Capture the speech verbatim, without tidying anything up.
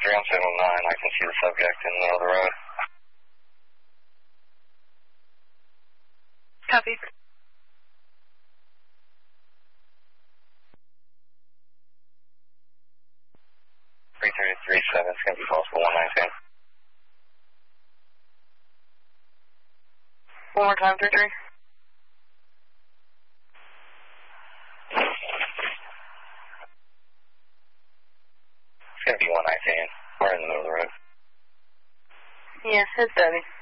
three on seven oh nine. I can see the subject in the middle of the road. Copy. three thirty three seven, it's going to be possible one nineteen. One more time, three three. It's going to be one nineteen. We're in the middle of the road. Yeah, it's Debbie.